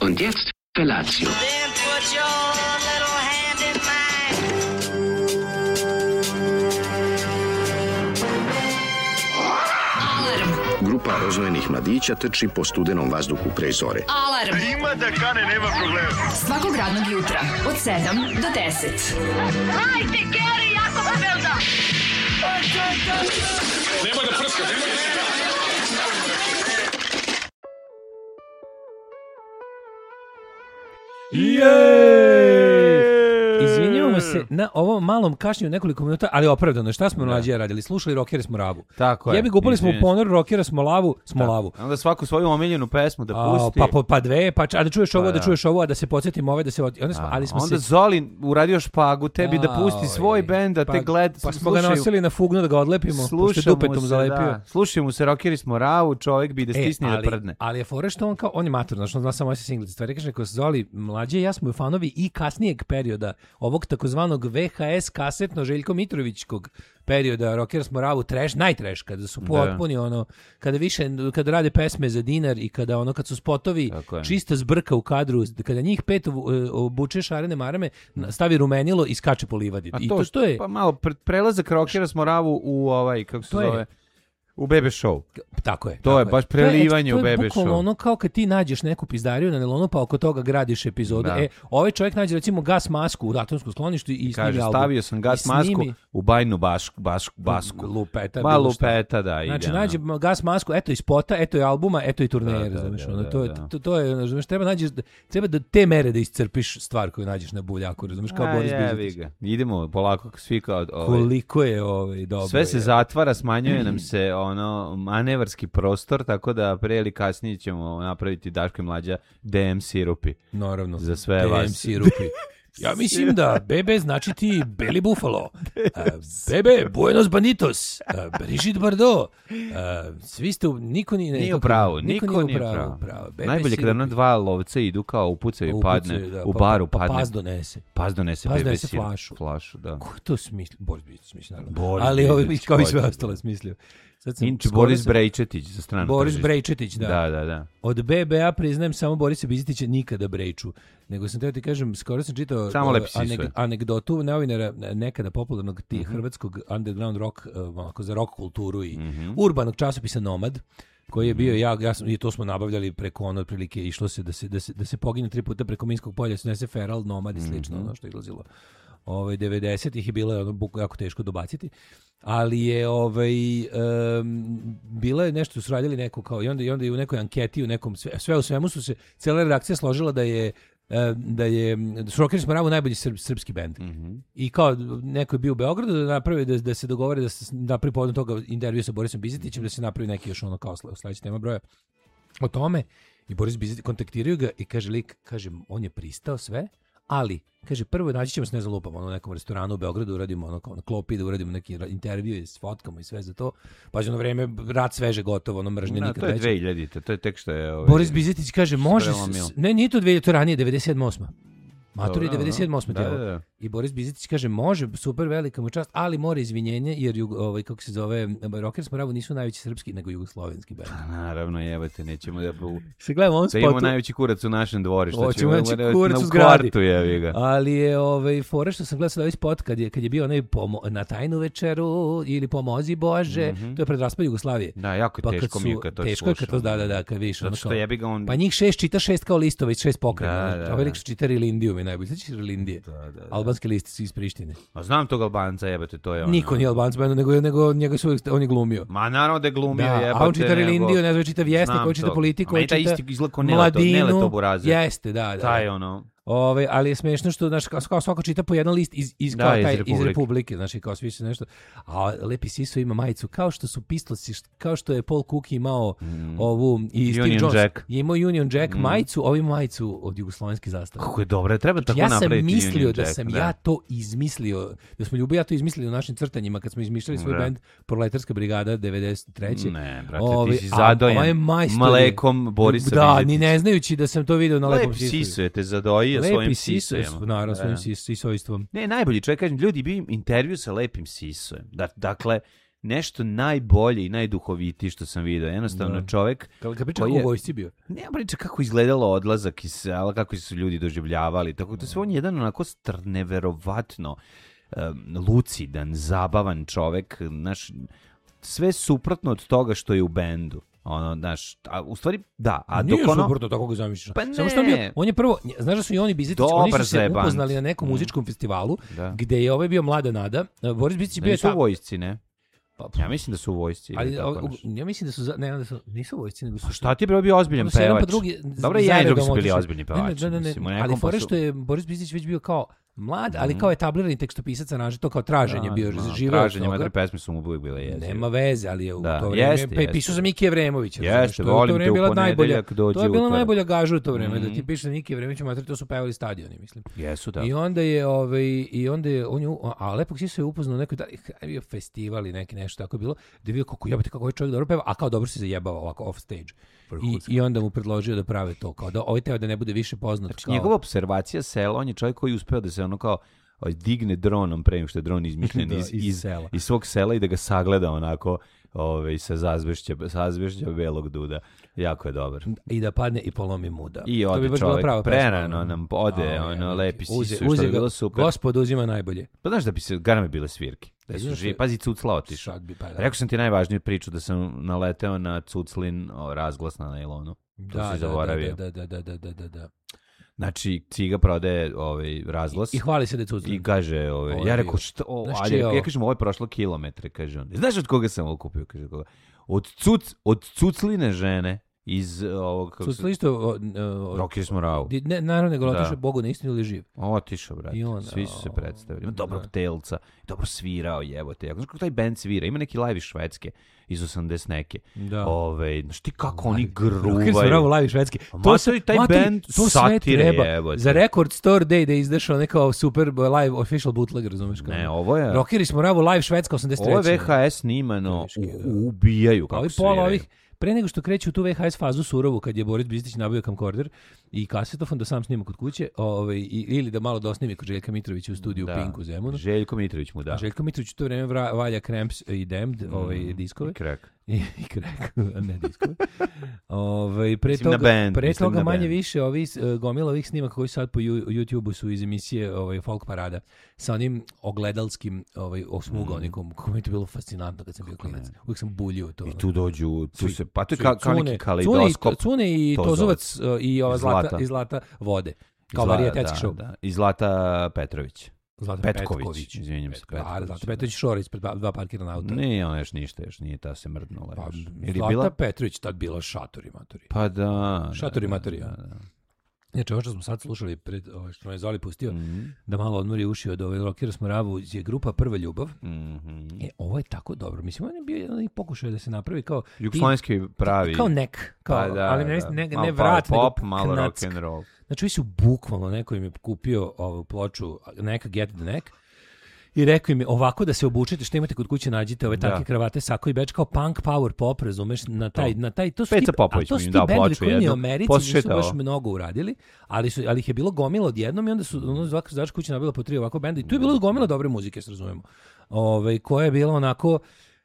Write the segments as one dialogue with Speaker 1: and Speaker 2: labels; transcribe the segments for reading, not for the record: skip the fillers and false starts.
Speaker 1: Und jetzt Felatio.
Speaker 2: Then put your little hand in mine.
Speaker 3: Grupa rozvojenih mladića trči po studenom vazduhu pre zore.
Speaker 4: Alarm.
Speaker 5: Ima da kane, nema problema.
Speaker 4: Svakog radnog jutra od 7 do 10.
Speaker 2: Hajde, Geri, jako se velda.
Speaker 5: Nemoj da prska, nemoj da prska.
Speaker 6: Izvinjavamo se na ovom malom kašnju nekoliko minuta, ali opravdano. Šta smo mlađe radili? Slušali Rockeri Smolavu.
Speaker 7: Tako je.
Speaker 6: Jebi ga, upali smo u ponor Rockera Smolavu.
Speaker 7: Onda svaku svoju omiljenu pesmu da pusti.
Speaker 6: Pa dve, a da čuješ ovo, da čuješ ovo, a da se podsjetimo ove, da se...
Speaker 7: Onda Zoli uradio špagu tebi da pusti svoj bend, da te gled...
Speaker 6: Pa smo ga nosili na fugnu da ga odlepimo, pošto je dupetom zalepio.
Speaker 7: Slušaj mu se Rockeri Smolavu, čovjek bi da stisne da prdne.
Speaker 6: Ali je fora što on kao, on je matur, znači on zna samo ove singlice stvari. Kaže neko, Zoli, mlađe, ja smo fanovi i kasnijeg perioda, ovog takozvanog VHS kasetno Željko Mitrovićkog perioda Rockera Smolavu, najtrash, kada su potpuni ono, kada rade pesme za dinar i kada ono, kad su spotovi čista zbrka u kadru, kada njih pet obuče šarene marame, stavi rumenilo i skače po livadi.
Speaker 7: A
Speaker 6: i to je...
Speaker 7: Pa malo, prelazak Rockera Smolavu u ovaj, kako se zove... U Bebe Show.
Speaker 6: Tako je.
Speaker 7: To je baš prelivanje u Bebe Show. To je
Speaker 6: bukvalno ono kao kad ti nađeš neku pizdariju na nelonu pa oko toga gradiš epizodu. Ovaj čovjek nađe recimo gas masku u atomskom skloništu i snimi album. Kaže,
Speaker 7: stavio sam gas masku u bajnu basku. Lupeta, da.
Speaker 6: Znači, nađe gas masku, eto i spota, eto i albuma, eto i turnere. To je, razumiješ, treba da te mere da iscrpiš stvar koju nađeš na buljaku, razumiješ, kao Boris Bizetić.
Speaker 7: Idemo polako svi kao...
Speaker 6: Koliko je dobro.
Speaker 7: Sve se zatvara, smanjuje nam se manevarski prostor, tako da pre ili kasnije ćemo napraviti Daško i Mlađa DM sirupi.
Speaker 6: Naravno.
Speaker 7: Za sve vas.
Speaker 6: DM sirupi. Ja mislim da Bebe znači ti Beli Buffalo. Bebe, Buenos Banditos. Brigitte Bardot. Svi ste, niko nije
Speaker 7: u pravu. Niko nije u pravu. Najbolje kada na dva lovca idu kao upucaju i padne u baru.
Speaker 6: Pa Paz donese
Speaker 7: Bebe
Speaker 6: flašu.
Speaker 7: Da.
Speaker 6: Ko to smislio? Boris Bizetić smislio, naravno. Ali ovi kao i sve ostale smislio.
Speaker 7: Inče Boris Brejčetić za stranu.
Speaker 6: Boris Brejčetić, da.
Speaker 7: Da.
Speaker 6: Od BBA priznajem samo Borisa Bizetića nikada Brejču. Nego sam teo ti kažem, skoro sam čitao anegdotu novinara nekada popularnog hrvatskog underground rock, za rock kulturu i urbanog časopisa Nomad, koji je bio i to smo nabavljali preko ono otprilike, išlo se da se pogine 3 puta preko Minskog polja, se nese Feral, Nomad i slično, ono što je izlazilo 90-ih i bilo je ono jako teško dobaciti, ali je bilo je nešto, su radili neko kao i onda i u nekoj anketi, u nekom sve u svemu su se cijela redakcija složila da su Rockeri Smolavu najbolji srpski bend. I kao neko je bio u Beogradu da napravi da se dogovore da se napravi povodom toga intervju sa Borisom Bizetićem, da se napravi neki još ono kao sledeća tema broja o tome. I Boris Bizetić kontaktiraju ga i kaže on je pristao sve, ali kaže, prvo naći ćemo se, ne znam, lupamo u nekom restoranu u Beogradu, uradimo ono kao na klopi, da uradimo neki intervju i s fotkama i sve za to. Pa ono vreme, rat sveže gotovo, ono mržnje nikad veće.
Speaker 7: To je 2000-te, to je tek što je...
Speaker 6: Boris Bizetić kaže, može... Ne, nije to 2000, to ranije, 97-8. Maturi 97-8 tijelo. I Boris Bizetić kaže, može, super, velika mu čast, ali mora izvinjenje, jer kako se zove, Rockeri Smolavu nisu najveći srpski, nego jugoslovenski band.
Speaker 7: Naravno, jebate, nećemo da...
Speaker 6: Se gledamo on spotu.
Speaker 7: Da imamo najveći kurac u našem dvorištu.
Speaker 6: Hoćemo najveći kurac u zgradi. Ali je fora što sam gledao sad ovaj spot, kad je bio onaj na tajnu večeru, ili pomozi Bože, to je pred raspad Jugoslavije.
Speaker 7: Da, jako je teško mi je kad to slušam.
Speaker 6: Teško je kad to, da, kad vidiš.
Speaker 7: Zato što jebi ga on...
Speaker 6: Pa njih 6 čita 6 kao listova i 6 pokrena. Ovaj lik što čita Rilindiju, najbolje. Znači Rilindije. Albanski listi su iz Prištine.
Speaker 7: A znam tog Albanca, jebate, to je ono.
Speaker 6: Niko nije Albanc, nego njega su on je glumio.
Speaker 7: Ma naravno da je glumio, jebate.
Speaker 6: A on čita Rilindiju, ne znam, čita Vjesnik, on čita Politiku, on čita Mladinu. Jeste, da.
Speaker 7: Taj ono...
Speaker 6: ali je smešno što kao svako čita po jedan list iz Republike, znači kao svi su nešto. A Lepi Siso ima majicu kao što su Pistolsi, kao što je Paul Cook imao ovu i Steve Jones
Speaker 7: Jack.
Speaker 6: Je imao Union Jack majicu, ovu majicu od jugoslovenske zastave.
Speaker 7: Kako je dobro, treba tako napraviti.
Speaker 6: Ja sam mislio da sam ja to izmislio, da smo Ljubo ja to izmislili u našim crtanjima kad smo izmišljali svoj bend Proletarska brigada 93.
Speaker 7: Ne, brate, ti si zadojen mlekom Borisa Bizetića.
Speaker 6: Da, ni ne znajući da sam to video na Lepom
Speaker 7: Sisu. Lepi Siso je te zadojio svojim Sisojem.
Speaker 6: Naravno, svojim sisojstvom.
Speaker 7: Ne, najbolji čovjek, kažem, ljudi bi intervju sa Lepim Sisojem. Dakle, nešto najbolje i najduhovitije što sam vidio. Jednostavno čovek
Speaker 6: Kad priča kako u vojsci bio.
Speaker 7: Ne priča kako izgledalo odlazak iz sela, kako su ljudi doživljavali. Tako da sve on jedan onako neverovatno lucidan, zabavan čovek, sve suprotno od toga što je u bendu. A u stvari, da. A
Speaker 6: nije
Speaker 7: dok
Speaker 6: suprotno tako ga zamišljaš.
Speaker 7: Pa
Speaker 6: samo što on je prvo, znaš da su i oni Bizetić, oni su se upoznali na nekom muzičkom festivalu, gde je ovaj bio Mlada Nada. Boris Bizetić bio
Speaker 7: nisu u vojsci, ne? Ja mislim da su u vojsci.
Speaker 6: Ja mislim da su, nisu u vojsci, nego su...
Speaker 7: A šta ti je bio ozbiljan pevač? Dobro, i drugi su bili ozbiljni pevači.
Speaker 6: Ali fore što je Boris Bizetić već bio kao mlad, ali kao etablirani tekstopisac, to kao traženje bio živeo.
Speaker 7: Traženje, madre pesme su mu uvijek bile jezive.
Speaker 6: Nema veze, ali je u to vreme pisao za Miki Evremovića.
Speaker 7: Jeste, volim te u ponedeljak dođi
Speaker 6: utorak. To je bila najbolja gaža u to vreme, da ti piše za Miki Evremovića, madre, to su pevali stadioni, mislim.
Speaker 7: Jesu, da.
Speaker 6: I onda je, a Lepog si se upoznao nekoj, bio festival i nešto tako je bilo, da je bio kako ovaj čovjek dobro peva, a kao dobro se zajebava ovako off stage. I onda mu predložio da prave to, kao da ovaj teo da ne bude više poznat.
Speaker 7: Znači, njegova observacija sela, on je čovjek koji uspeo da se ono kao digne dronom pre nego što je dron izmišljen iz svog sela i da ga sagleda onako sa zazvešća belog duda. Jako je dobar.
Speaker 6: I da padne i polomi muda.
Speaker 7: I ode čovjek, prerano nam ode, lepi sisu, što je bilo super.
Speaker 6: Gospod uzima najbolje.
Speaker 7: Pa znaš da bi se, garame bile svirke. Pazi, Cucla otišao. Rekao sam ti najvažniju priču da sam naleteo na Cuclin razglas na nailonu. To si zaboravio.
Speaker 6: Da.
Speaker 7: Znači, Ciga prodaje razglas.
Speaker 6: I hvali se da je Cuclin.
Speaker 7: I kaže, ja rekao, ja kažem, ovo je prošlo kilometre, kaže on. Znaš od koga sam ovo kupio? Kaže, koga? Od Cucline žene iz ovog...
Speaker 6: Cucla isto...
Speaker 7: Rocky Smoravu.
Speaker 6: Naravno, nego otišao Bogu na istinu ili živ.
Speaker 7: Otišao, brate. Svi su se predstavili. Ima dobrog telca. Dobro svirao, jebote. Znaš kako taj band svira? Ima neki live iz Švedske. Iz 80 neke.
Speaker 6: Da.
Speaker 7: Znaš ti kako oni gruvaju.
Speaker 6: Rocky Smoravu live iz Švedske.
Speaker 7: Taj band satire jebote.
Speaker 6: Za Record Store Day da je izašao nekao super live official bootleg, razumeš kao?
Speaker 7: Ne, ovo je...
Speaker 6: Rocky Smoravu live Švedska 83.
Speaker 7: Ovo je VHS snimano. Ubijaju kako sviraju.
Speaker 6: Pre nego što kreće u tu VHS fazu surovu, kad je Boris Bizetić nabavio camcorder i kasetofon da sam snima kod kuće, ili da malo dosnimi kod Željka Mitrovića u studiju Pink u Zemunu.
Speaker 7: Željko Mitrović mu da.
Speaker 6: A Željko Mitrović u to vreme valja Cramps i Damned, diskove.
Speaker 7: I Crack.
Speaker 6: I Crack, ne diskove. Pre toga manje više gomila ovih snimaka koji sad po YouTubeu su iz emisije Folk Parada sa onim ogledalskim osmugonikom, koji je to bilo fascinantno kad sam bio klinac. Uvijek sam buljio to.
Speaker 7: I tu dođu, pa to je kao neki kaleidoskop.
Speaker 6: Cune i Tozovac i ova Zlata vode. Kao varijetetski show.
Speaker 7: I Zlata Petrović.
Speaker 6: Petković,
Speaker 7: izvinjam se.
Speaker 6: Zlata Petrović šora ispred dva parkirana auta.
Speaker 7: Ne, ona još ništa, još nije ta se mrdnula.
Speaker 6: Zlata Petrović tad bila šatori matori.
Speaker 7: Pa da.
Speaker 6: Šatori matori, ja. Znači, ovo što smo sad slušali, što me Zoli pustio, da malo odmori uši od Rockera Smoravu, je grupa Prva ljubav. Ovo je tako dobro. Mislim, on je bio jedan pokušaj da se napravi kao...
Speaker 7: Jugoslovenski pravi.
Speaker 6: Kao nek. Ali ne vrat, nego
Speaker 7: pop, malo rock'n'roll.
Speaker 6: Znači, ovi su bukvalno, neko im je kupio ovu ploču Neka Get the Neck i rekao im je ovako da se obučete, što imate kod kuće, nađite ove takve kravate, sako i beč, kao punk power pop, razumeš, na taj to su
Speaker 7: Peca Popović mi im dao ploču
Speaker 6: jednu. Koji u Americi nisu baš mnogo uradili, ali ih je bilo gomila odjednom i onda su zvaka kuće nabila po 3 ovako benda i tu je bilo gomila dobre muzike, se razumemo. Koja je bila onako,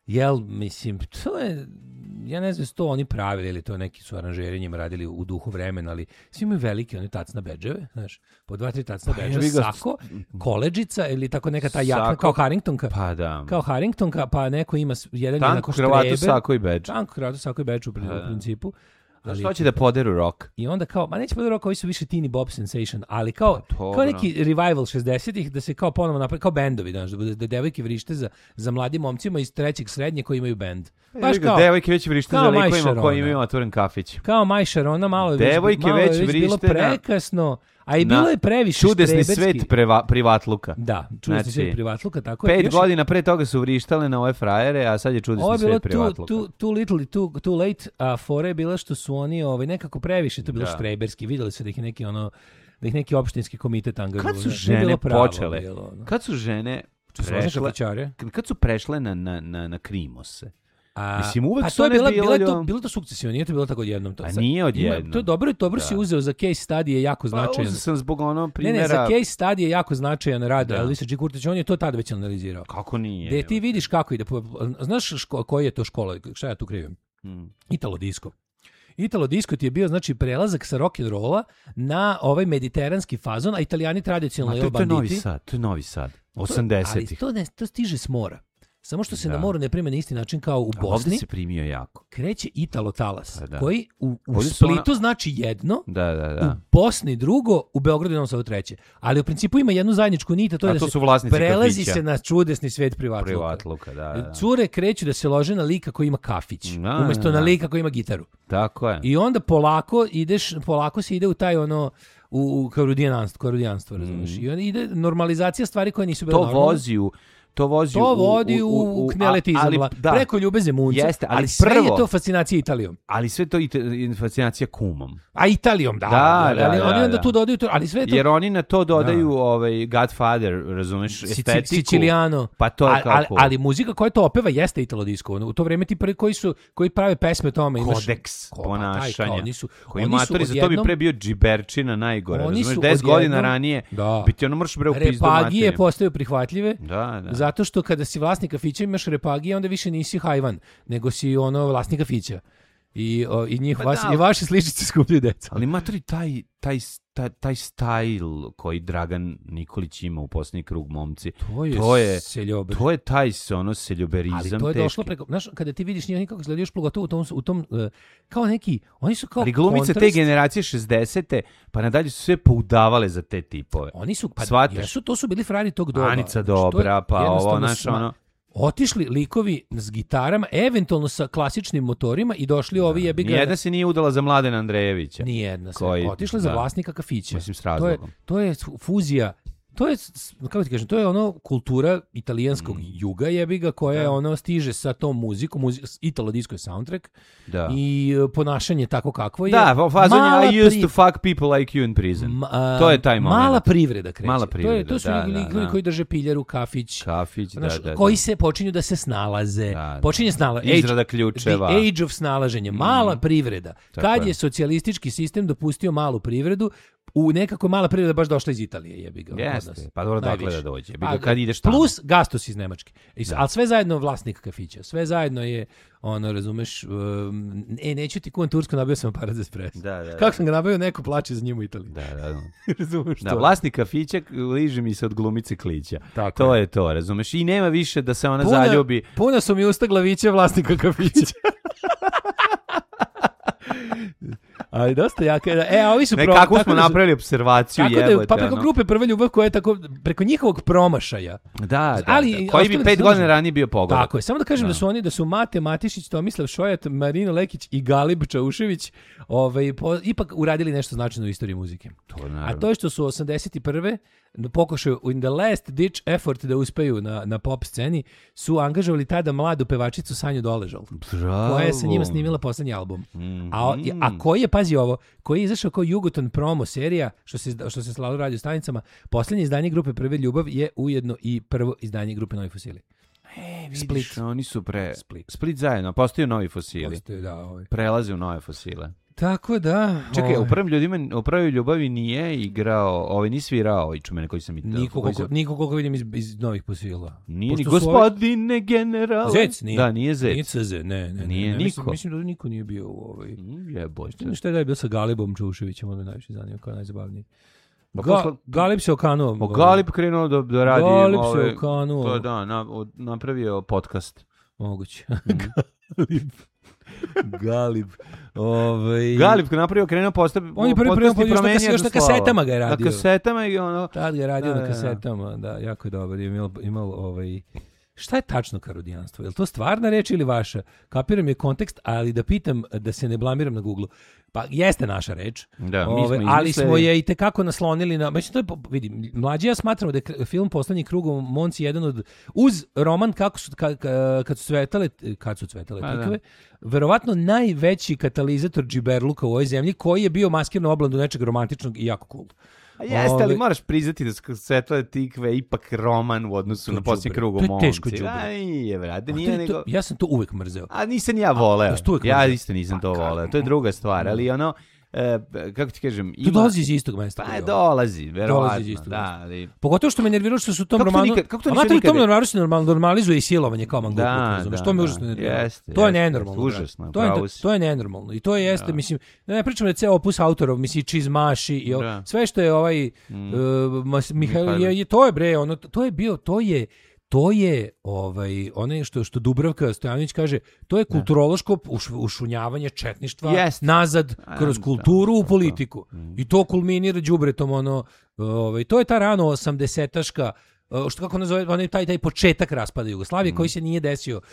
Speaker 6: mislim, to je, ja ne znam to oni pravili ili to neki su aranžeri njima radili u duhu vremena, ali svi imaju velike one tacna bedževe, znaš, po 2-3 tacna bedža, sako, koledžica ili tako neka ta jakna, kao Harringtonka.
Speaker 7: Pa da.
Speaker 6: Kao Harringtonka, pa neko ima jedan
Speaker 7: tanku kravatu, sako i bedž.
Speaker 6: Tanku kravatu, sako i bedž u principu.
Speaker 7: Što hoće da poderu rock?
Speaker 6: I onda kao, neće poderu rock, ovi su više teeny bop sensation, ali kao neki revival 60-ih, da se kao ponovo napravi, kao bendovi, znaš, da devojke vrište za mladim momcima iz 3. srednje koji imaju bend.
Speaker 7: Baš kao devojke već vrište za likovima koji imaju otvoren kafić.
Speaker 6: Kao Maj Šarona, malo
Speaker 7: devojke već vrište
Speaker 6: bilo prekasno, a i bilo je previše
Speaker 7: čudesni svet privatluka.
Speaker 6: Da, čudesni svet privatluka, tako
Speaker 7: je. 5 godina pre toga su vrištale na ove frajere, a sad je čudesni svet privatluka.
Speaker 6: Ovo je bilo too little, too late, a fore je bila što su oni nekako previše, to je bilo štreberski, vidjeli su da ih je neki da ih neki opštinski komitet angažuju.
Speaker 7: Kad su žene počele? Kad su žene
Speaker 6: prešle na
Speaker 7: krimose? Mislim, uvek
Speaker 6: pa
Speaker 7: su
Speaker 6: to je
Speaker 7: one
Speaker 6: bilo to sukcesivno, nije to bilo tako odjednom.
Speaker 7: A nije odjednom.
Speaker 6: To je dobro si uzeo za case study je jako značajan.
Speaker 7: Uzeo sam zbog primjera...
Speaker 6: Ne, za case study je jako značajan rad Elvisa G. Kurtića, on je to tad već analizirao.
Speaker 7: Kako nije?
Speaker 6: Gde ti vidiš kako ide. Znaš koji je to škola? Šta ja tu krivim? Italo disco. Italo disco ti je bio znači prelazak sa rock and rolla na ovaj mediteranski fazon, a Italijani tradicionalno
Speaker 7: to je Novi Sad. 80-ih.
Speaker 6: Ali to stiže s mora. Samo što se na moru ne prima na isti način kao u Bosni.
Speaker 7: Ovdje se primio jako.
Speaker 6: Kreće Italo talas, koji u Splitu znači jedno, u Bosni drugo, u Beogradu i Novom Sadu treće. Ali u principu ima jednu zajedničku nit, to je da se prelazi se na čudesni svet privatluka. Cure kreću da se lože na lika koji ima kafić, umjesto na lika koji ima gitaru.
Speaker 7: Tako je.
Speaker 6: I onda polako se ide u taj u karudijanstvo, razumiješ? I onda ide normalizacija stvari koje nisu bile normalne.
Speaker 7: To vodi
Speaker 6: u kneletizam, preko Ljube Zemunca, ali sve je to fascinacija Italijom.
Speaker 7: Ali sve to fascinacija kumom.
Speaker 6: A Italijom, ali oni onda tu dodaju to, ali sve to...
Speaker 7: Jer oni na to dodaju Godfather, razumeš, estetiku.
Speaker 6: Siciliano.
Speaker 7: Pa to je kako...
Speaker 6: Ali muzika koja to opeva jeste Italo disco. U to vreme ti prvi koji prave pesme o tome.
Speaker 7: Kodeks ponašanja. Koji matori, za to bi pre bio džiberčina najgore. Razumeš, 10 godina ranije bi ti moraš bre u pizdu materiju.
Speaker 6: Repagije postaju prihvatljive.
Speaker 7: Da.
Speaker 6: Zato što kada si vlasnik kafića imaš repagije, onda više nisi hajvan, nego si vlasnik kafića. I vaše sličice skupljaju deca.
Speaker 7: Ali matori, taj stajl koji Dragan Nikolić ima u posljednji krug momci, to je taj seljoberizam.
Speaker 6: Ali to je došlo preko, znaš, kada ti vidiš njih kako izgledaju još pogotovo u tom kao neki, oni su kao
Speaker 7: glumice te generacije 60-te, pa nadalje su sve poudavale za te tipove.
Speaker 6: Oni su, to su bili frajeri tog doba.
Speaker 7: Anica Dobra, pa ovo, znaš,
Speaker 6: otišli likovi s gitarama, eventualno sa klasičnim motorima i došli ovi jebi ga.
Speaker 7: Nijedna se nije udala za Mladena Andrejevića.
Speaker 6: Nijedna se. Otišli za vlasnika kafića.
Speaker 7: Mislim, s razlogom.
Speaker 6: To je fuzija. To je, kako ti kažem, to je kultura italijanskog juga jebi ga, koja stiže sa tom muzikom, Italo disco je soundtrack i ponašanje tako kakvo je.
Speaker 7: Da, fazon I used to fuck people like you in prison. To je taj moment.
Speaker 6: Mala privreda kreće.
Speaker 7: Mala privreda,
Speaker 6: to su ljudi koji drže piljaru, kafić,
Speaker 7: da.
Speaker 6: koji se počinju da se snalaze. Počinje
Speaker 7: izrada ključeva.
Speaker 6: The age of snalaženja. Mala privreda. Kad je socijalistički sistem dopustio malu privredu, u nekako mala privreda baš došla iz Italije, jebi ga.
Speaker 7: Jeste, pa dobro dakle da dođe. Kad ideš tamo.
Speaker 6: Plus Gastos iz Nemačke. Ali sve zajedno vlasnik kafića. Sve zajedno je, razumeš, neću ti kuvam Tursku, nabio sam aparat za espresso.
Speaker 7: Da.
Speaker 6: Kako sam ga nabio, neko plače za njim u Italiji.
Speaker 7: Da.
Speaker 6: Razumeš to?
Speaker 7: Da, vlasnik kafića liže mi se od glumice Klića. To je to, razumeš. I nema više da se ona zaljubi.
Speaker 6: Puna su mi usta glavića vlasnika kafića. Ali dosta jaka. Ovi su
Speaker 7: kako smo napravili observaciju jebote.
Speaker 6: Pa preko grupe Prva ljubav koja je tako preko njihovog promašaja.
Speaker 7: Da. Koji bi 5 godina ranije bio pogodak.
Speaker 6: Tako je. Samo da kažem da su Mate Matišić, Tomislav Šojat, Marino Lekić i Galib Čaušević ipak uradili nešto značajno u istoriji muzike. A to je što su 81. pokušaju in the last ditch effort da uspeju na pop sceni, su angažovali tada mladu pevačicu Sanju Doležal. Koja je sa njima snimila poslednji album. A koji je, pazi ovo, koji je izašao kao Jugoton promo serija, što se slalo radio stanicama, poslednje izdanje grupe Prve ljubav je ujedno i prvo izdanje grupe Novi fosili.
Speaker 7: Split. Oni su Split zajedno, postaju Novi fosili. Prelaze u Nove fosile.
Speaker 6: Tako da...
Speaker 7: Čekaj, u Prvoj ljubavi nije igrao, nije svirao čumene koji sam...
Speaker 6: Niko koliko vidim iz Novih fosila.
Speaker 7: Nije ni gospodine generale.
Speaker 6: Zec nije.
Speaker 7: Da, nije Zec.
Speaker 6: Nije CZ, ne.
Speaker 7: Nije niko.
Speaker 6: Mislim da niko nije bio u ovoj...
Speaker 7: Jebote.
Speaker 6: Šta je bio sa Galibom Čauševićem, onda najviše zanima, kao najzabavniji. Galib se okanuo.
Speaker 7: Galib krenuo da radi...
Speaker 6: Galib se okanuo.
Speaker 7: Napravio podcast.
Speaker 6: Moguće. Galib.
Speaker 7: Galib napravio, krenuo
Speaker 6: on je prvi još na kasetama ga je radio.
Speaker 7: Na kasetama i
Speaker 6: Tad ga je radio na kasetama, da, jako je dobar. Imao šta je tačno karudijanstvo? Je li to stvarna reč ili vaša? Kapiram je kontekst, ali da pitam, da se ne blamiram na Google. Pa jeste naša reč, ali smo je i tekako naslonili na... Mislim, to je, vidi, mlađi ja smatramo da je film Poslednji krug u Monci jedan od... Uz roman kad su cvetale tikve, verovatno najveći katalizator džiberluka u ovoj zemlji, koji je bio maskirno oblandu nečeg romantičnog i jako cool.
Speaker 7: A jeste, ali moraš priznati da su Svetlane tikve ipak roman u odnosu na posljednji krug u
Speaker 6: To je teško
Speaker 7: momci.
Speaker 6: đubre.
Speaker 7: Aj, brate, nije nego...
Speaker 6: Ja sam to uvek mrzeo.
Speaker 7: A nisam ja voleo.
Speaker 6: to uvek
Speaker 7: Ja
Speaker 6: mrzeo.
Speaker 7: isto nisam to voleo. To je druga stvar, ali ono... kako ti kažem,
Speaker 6: To dolazi iz istog mesta.
Speaker 7: Pa dolazi, verovatno.
Speaker 6: Dolazi iz istog
Speaker 7: Da,
Speaker 6: mesta.
Speaker 7: ali...
Speaker 6: Pogotovo što me nerviralo što su u tom
Speaker 7: Kako to
Speaker 6: romanu...
Speaker 7: nikad- kako to
Speaker 6: A
Speaker 7: nisu
Speaker 6: mater, u tom
Speaker 7: nikad-
Speaker 6: romanu se normalizuje i silovanje kao mangupluk, razumeš? To me užasno nerviralo.
Speaker 7: Jeste,
Speaker 6: To je
Speaker 7: jeste,
Speaker 6: nenormalno.
Speaker 7: užasno,
Speaker 6: brate.
Speaker 7: pravo si.
Speaker 6: To je nenormalno. I to jeste, mislim, da ne pričam da je ceo opus autorov, mislim, Čizmaši i
Speaker 7: Da.
Speaker 6: sve što je ovaj Mihajlo, to je bre, ono, to je onaj što Dubravka Stojanović kaže, to je kulturološko ušunjavanje četništva
Speaker 7: Jest.
Speaker 6: nazad kroz kulturu u politiku.
Speaker 7: Mm.
Speaker 6: I to kulminira đubretom to je ta rano 80-taška što kako nazove, onaj taj početak raspada Jugoslavije koji se nije desio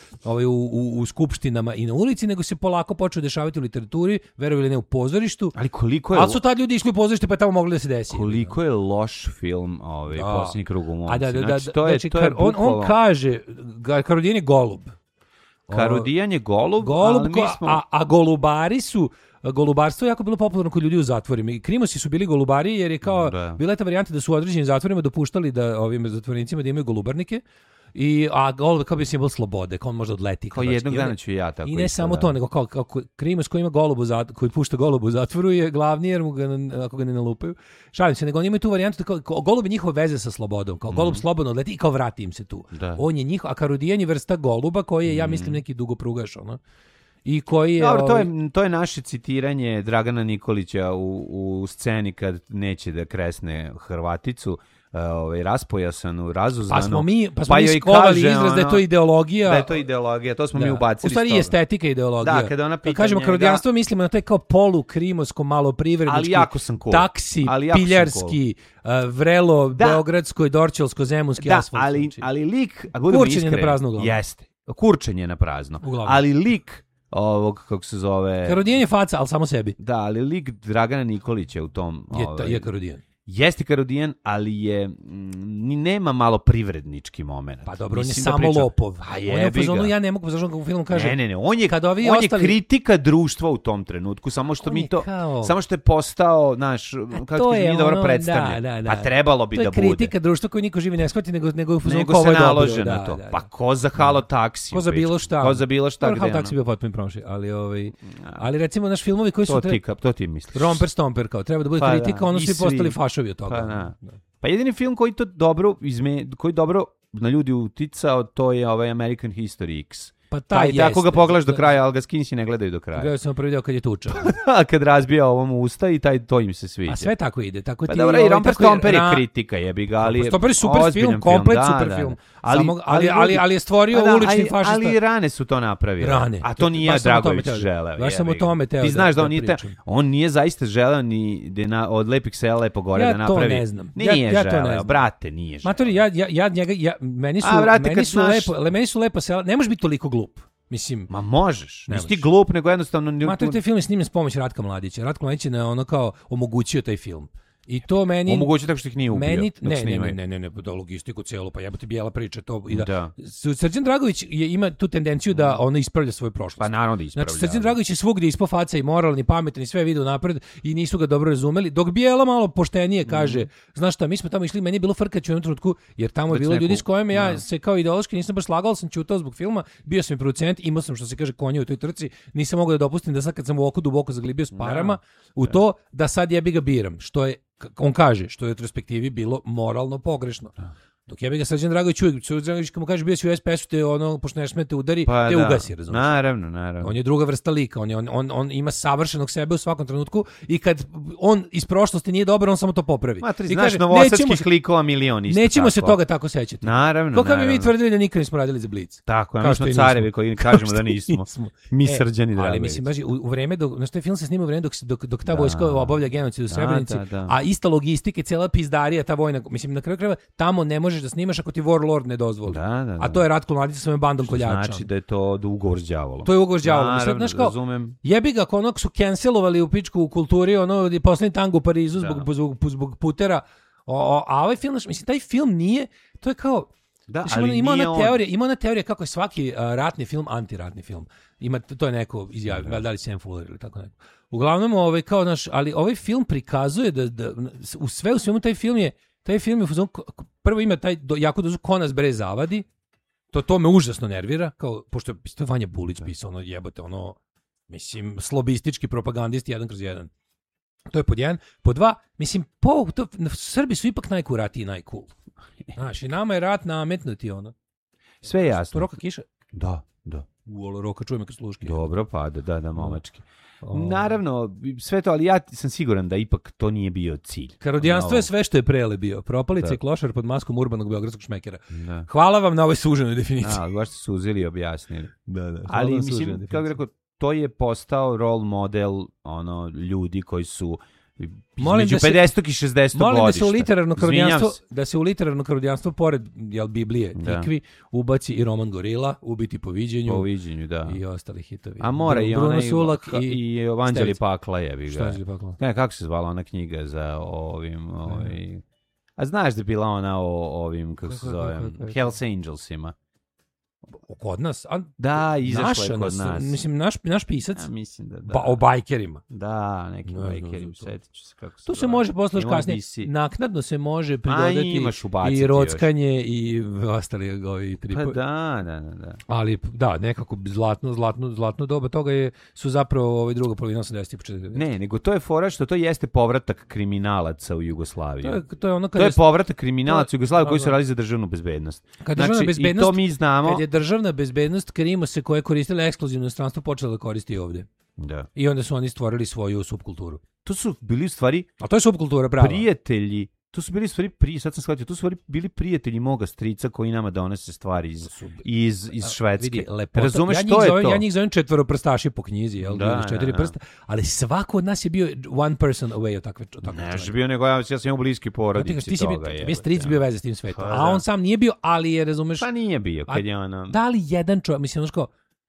Speaker 6: u skupštinama i na ulici, nego se polako počeo dešavati u literaturi, verovali ili ne, u pozorištu.
Speaker 7: Ali koliko je...
Speaker 6: Ali su tad ljudi išli u pozorište pa je tamo mogli da se desi.
Speaker 7: Koliko je loš film posljednji krug u momci.
Speaker 6: A da,
Speaker 7: Znači, to je
Speaker 6: on
Speaker 7: bukvalno...
Speaker 6: kaže, Karudijan je golub.
Speaker 7: Karudijan je golub, ali mi smo...
Speaker 6: a golubari su, golubarstvo je jako bilo popularno kod ljudi u zatvorima. I Krimosi su bili golubari jer je kao, bila je ta varijanta da su u određenim zatvorima dopuštali da ovim zatvorenicima da imaju golubarnike. A golub kao bi simbol slobode, kao on može odleti.
Speaker 7: Kao jednog dana ću ja tako.
Speaker 6: I ne samo to, nego kao Krimos koji ima koji pušta golubu u zatvoru je glavni jer mu ga, ako ga ne nalupaju. Šalim se, nego oni imaju tu varijantu da kao golub je njihova veze sa slobodom. Kao golub slobodno odleti i kao vrati im se tu.
Speaker 7: Da.
Speaker 6: On je njihov, a Karudijan je vrsta goluba koji je, ja mislim, neki dugoprugaš, ono. I koji je...
Speaker 7: Dobro, to je naše citiranje Dragana Nikolića u sceni kad neće da kresne Hrvaticu, raspojasanu, razuzdanu.
Speaker 6: Pa smo mi skovali izraz da je to ideologija.
Speaker 7: Da je to ideologija, to smo mi ubacili.
Speaker 6: U stvari i estetika ideologija.
Speaker 7: Da, kada ona pita
Speaker 6: kažemo
Speaker 7: njega...
Speaker 6: karudijanstvo, mislimo na taj kao polu-krimosko, malo privrednički,
Speaker 7: ali jako sam cool.
Speaker 6: Taksi, piljarski, vrelo, beogradsko, dorćolsko, zemunski asfalt.
Speaker 7: Ali lik, a budemo iskreni,
Speaker 6: kurčenje na prazno uglavnom.
Speaker 7: Jeste, kurčenje na prazno. Uglavnom. Ali lik ovog, kako se zove...
Speaker 6: Karudijan je faca, ali samo sebi.
Speaker 7: Da, ali lik Dragana Nikolića u tom...
Speaker 6: Je Karudijan.
Speaker 7: Jeste Karudijan, ali je nema malo privrednički moment.
Speaker 6: Pa dobro, on je samo lopov.
Speaker 7: A jebi ga.
Speaker 6: Ja ne mogu, zašto u filmu kaže...
Speaker 7: Ne, on je kritika društva u tom trenutku, samo što samo što je postao, naš, kako ti mi dobro predstavlja. Pa trebalo bi da bude.
Speaker 6: To je kritika društva koju niko živi ne shvati, nego
Speaker 7: se nalože na to. Pa ko za Halo taksi?
Speaker 6: Ko za bilo šta.
Speaker 7: Ko za bilo šta.
Speaker 6: Halo taksi bio potpuno promašaj, ali recimo naš filmovi koji su...
Speaker 7: To ti misliš.
Speaker 6: Romper Stomper, kao treba da bude kritika, ono svi postali fašovi od toga.
Speaker 7: Pa jedini film koji to dobro na ljudi uticao, to je ovaj American History X.
Speaker 6: Pa taj
Speaker 7: tako ga pogledaš do kraja, ali ga skinsi ne gledaju do kraja.
Speaker 6: Gledao sam prvi deo kad je tuča.
Speaker 7: Kad razbija ovom usta i to im se sviđa.
Speaker 6: A sve tako ide. Tako
Speaker 7: pa dobro, i Romper Stomper je kritika, jebi ga, ali
Speaker 6: Stomper je super film, komplet super film. Ali je stvorio ulični fašista.
Speaker 7: Ali i rane su to napravili. A to nije Dragović želeo.
Speaker 6: Baš sam o tome teo.
Speaker 7: Ti znaš da on nije zaista želeo ni od lepih sela lepo gore da napravi.
Speaker 6: Ja to ne znam.
Speaker 7: Nije želeo, brate, nije želeo.
Speaker 6: Matori, meni su lepo sela, ne može biti toliko glup. Mislim,
Speaker 7: ma možeš. Nisi ti glup, nego jednostavno...
Speaker 6: Matori, taj film je snimljen s pomoći Ratka Mladića. Ratko Mladić je omogućio taj film. I to meni...
Speaker 7: Omogućio tako što ih nije ubio.
Speaker 6: Ne, da logistiku celu, pa jebate bijela priča to. Srđan Dragović ima tu tendenciju da ono ispravlja svoju prošlost.
Speaker 7: Pa naravno da ispravlja.
Speaker 6: Znači, Srđan Dragović je svugdje ispao faca i moralan i pametan i sve vide unapred i nisu ga dobro razumeli. Dok bijela malo poštenije kaže, znaš šta, mi smo tamo išli, meni je bilo frkać u jednom trenutku, jer tamo je bilo ljudi s kojima ja se kao ideološki nisam baš slagao, sam ćutao zbog filma, bio sam i producent, imao sam, što se kaže, konja u toj trci, nisam mogao da dopustim da sad kad sam u oko duboko zaglibio s parama u to da sad jebi ga biram, što je on kaže, što je u retrospektivi bilo moralno pogrešno. Dok jebi ga Srđan Dragović uvijek, Srđan Dragović kad mu kaže bio si u SPS-u, te pošto ne smete udari, te ugasi, razumiješ?
Speaker 7: Naravno.
Speaker 6: On je druga vrsta lika, on ima savršenog sebe u svakom trenutku i kad on iz prošlosti nije dobar, on samo to popravi.
Speaker 7: Matri, znaš novosadskih likova milion isto.
Speaker 6: Nećemo se toga tako sećati.
Speaker 7: Naravno.
Speaker 6: Kako bi mi tvrdili da nikad nismo radili za Blic.
Speaker 7: Tako, mi smo carevi koji kažemo da nismo. Mi Srđani Dragović.
Speaker 6: Ali mislim, baš u vreme, znaš, taj film se snima u vreme dok ta vojska obavlja genocid u Srebrenici, a ista logistika, cijela pizdarija, ta vojna, mislim, na kraju krajeva tamo ne možeš da snimaš ako ti Warlord ne dozvoli. A to je Ratko Mladić sa svojom bandom koljača.
Speaker 7: Znači da je to ugovor s đavolom.
Speaker 6: To je ugovor s đavolom.
Speaker 7: Naravno, razumem.
Speaker 6: Jebi ga, ako onog su cancelovali u pičku u kulturi, poslednji tango u Parizu zbog putera. A ovaj film, mislim, taj film nije, to je kao...
Speaker 7: Da,
Speaker 6: znači,
Speaker 7: ali
Speaker 6: ima ona teorija kako je svaki ratni film antiratni film. To je neko izjavio, da li Sam Fuller ili tako neko. Uglavnom, kao naš, ali ovaj film prikazuje da u svemu taj film je u fazonu, prvo ima taj jako dozu ko nas bre zavadi, to me užasno nervira, kao, pošto je Vanja Bulić pisao, ono jebote, ono, mislim, slobistički propagandist 1/1. To je pod jedan. Pod dva, mislim, Srbi su ipak najkuratiji i najcool. Znaš, i nama je rat nametnuti, ono.
Speaker 7: Sve je jasno.
Speaker 6: Roka kiša?
Speaker 7: Da.
Speaker 6: Uolo, Roka, čujeme kad sluške.
Speaker 7: Dobro, pada, da, momački. Naravno, sve to, ali ja sam siguran da ipak to nije bio cilj.
Speaker 6: Karodijanstvo je sve što je prele bio. Propalica i klošar pod maskom urbanog beogradskog šmekera. Da. Hvala vam na ovoj suženoj definiciji.
Speaker 7: Da, baš ste se uzeli i objasnili.
Speaker 6: Da.
Speaker 7: Ali, mislim, kako bih rekao, to je postao role model ljudi koji su između 50. i 60. godišta.
Speaker 6: Molim da se u literarno karodijanstvo pored Biblije, Tikvi, ubaci i roman Gorila, Ubiti po viđenju.
Speaker 7: Po viđenju, da.
Speaker 6: I ostali hitovi.
Speaker 7: A mora i
Speaker 6: Bruno
Speaker 7: onaj
Speaker 6: Sulak
Speaker 7: i Evanđeli pakla jebi ga.
Speaker 6: Šta je pakla?
Speaker 7: Ne, kako se zvala ona knjiga za A znaš da je bila ona o ovim, kako se zove, Hells Angelsima?
Speaker 6: Kod nas?
Speaker 7: Da, izašla je kod nas.
Speaker 6: Mislim, naš pisac?
Speaker 7: Ja, mislim da.
Speaker 6: Pa o bajkerima.
Speaker 7: Da, neki bajkerima, setit ću se kako se
Speaker 6: to se može posle kasnije. Naknadno se može pridodati i rockanje i ostali ovi tripovi.
Speaker 7: Pa da.
Speaker 6: Ali da, nekako zlatno doba toga su zapravo druga polovina 80-ih početak.
Speaker 7: Ne, nego to je fora što to jeste povratak kriminalaca u Jugoslaviju.
Speaker 6: To
Speaker 7: je povratak kriminalaca u Jugoslaviju koji su radili za državnu bezbednost.
Speaker 6: Znači,
Speaker 7: i to mi znamo.
Speaker 6: Kad je državna bezbednost Krimose koja je koristila ekskluzivno inostranstvo počela da koristi ovdje.
Speaker 7: Da.
Speaker 6: I onda su oni stvorili svoju subkulturu.
Speaker 7: To su bili u stvari...
Speaker 6: A to je subkultura prava.
Speaker 7: Prijatelji. To su bili u stvari, sad sam shvatio, to su bili prijatelji moga strica koji nama donose stvari iz Švedske.
Speaker 6: Vidi, lepota.
Speaker 7: Razumeš što je to?
Speaker 6: Ja njih zovem četvoroprstaši po knjizi, jel?
Speaker 7: Da,
Speaker 6: četiri prsta, ali svako od nas je bio one person away od takve
Speaker 7: Ne, je bio nego ja sam imao bliski porodici toga.
Speaker 6: Ti stric bio veze s tim svetom, a on sam nije bio, ali je, razumeš...
Speaker 7: Pa nije bio, kad je ono...
Speaker 6: Da li jedan čovjek, mislim, ono kao...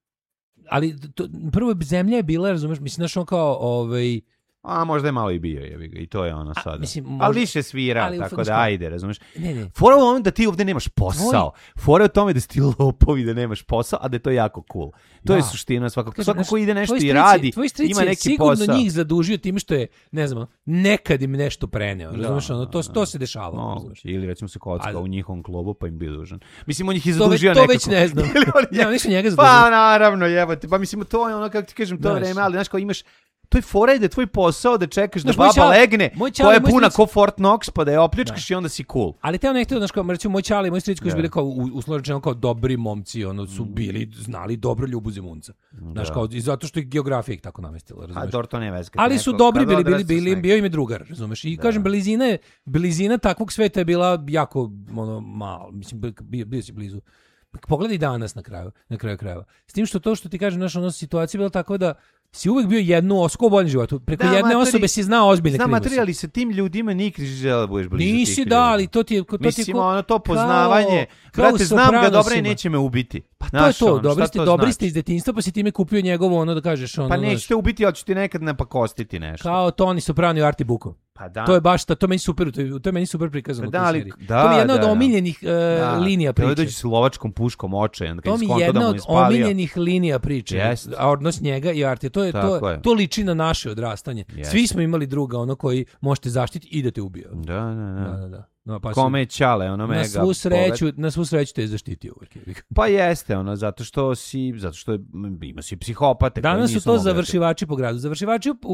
Speaker 6: Ali prvo zemlja je bila, razumeš, mislim, znaš, on kao,
Speaker 7: A možda je malo i bio, i to je ono sada.
Speaker 6: Mislim,
Speaker 7: ali više svira, tako da ajde, razumeš.
Speaker 6: Ne.
Speaker 7: Fora u onom da ti ovdje nemaš posao. Fora je u tome da si ti lopovi da nemaš posao, a da je to jako cool. To je suština svakako. Svako ko ide nešto i radi, ima neki posao.
Speaker 6: Sigurno njih zadužio tim što je, ne znam, nekad im nešto preneo. Razumeš, ono, to se dešava.
Speaker 7: Ili recimo se kocka u njihovom klubu pa im bio dužan. Mislim, on ih je zadužio nekako.
Speaker 6: To već ne znam. Oni su njega zadužili.
Speaker 7: Pa naravno, jebate. Pa mislim, to je ono, kako ti kažem, to vreme, ali znaš kao imaš. To je fora da je tvoj posao da čekaš da baba legne, koja je puna ko Fort Knox, pa da je opljačkaš i onda si cool.
Speaker 6: Ali te ono znaš kao, recimo moj čale i moj stric koji su bili kao uslovno kao dobri momci, su bili, znali dobro Ljubu Zemunca. Znaš kao, i zato što je geografija ih tako namestila, razumeš?
Speaker 7: A to ne veze.
Speaker 6: Ali su dobri bili, bio im je drugar, razumeš? I kažem, blizina takvog sveta je bila jako, malo, mislim, bio si blizu. Pogledaj danas na kraju krajeva. S tim što to što ti kažem, naša situacija je bila tako da si uvek bio jednu osobu boljem životu. Preko jedne osobe si znao ozbiljne krimuse.
Speaker 7: Znam, materijali sa tim ljudima nikad žele da budeš blizu.
Speaker 6: Nisi da, ali to ti je...
Speaker 7: Mislim, ono to poznavanje. Brate, znam ga dobro i neće me ubiti.
Speaker 6: Pa to je to. Dobri ste iz detinjstva, pa si ti me kupio njegovo ono da kažeš...
Speaker 7: Pa nećete ubiti, ali ću ti nekad napakostiti nešto.
Speaker 6: Kao Toni Soprano i Arti Bukov.
Speaker 7: Pa da.
Speaker 6: To je baš, to je meni super, to je meni super prikazano u toj seriji. To mi je jedna od omiljenih linija priče.
Speaker 7: To dođe s lovačkom puškom očajan.
Speaker 6: To mi je jedna od omiljenih linija priče. A odnos njega i Arti. To liči na naše odrastanje. Svi smo imali druga ono koji možete zaštiti i da te ubio.
Speaker 7: Da. No, pa kome je čale, ono mega.
Speaker 6: Na svu sreću te je zaštitio uvijek.
Speaker 7: Pa jeste, ono, zato što ima si psihopate.
Speaker 6: Danas su to završivači po gradu. Završivači